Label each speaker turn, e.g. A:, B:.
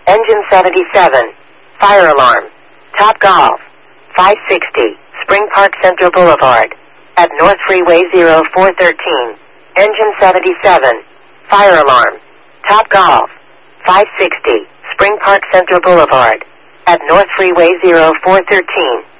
A: Engine 77. Fire alarm. Top Golf. 560. Spring Park Central Boulevard. At North Freeway 0413. Engine 77. Fire alarm. Top Golf. 560. Spring Park Central Boulevard. At North Freeway 0413.